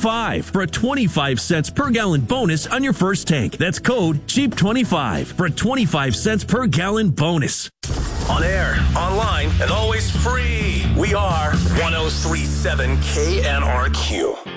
CHEAP25 for a 25 cents per gallon bonus on your first tank. That's code CHEAP25 for a 25 cents per gallon bonus. On air, online, and always free. We are 103.7 KNRQ.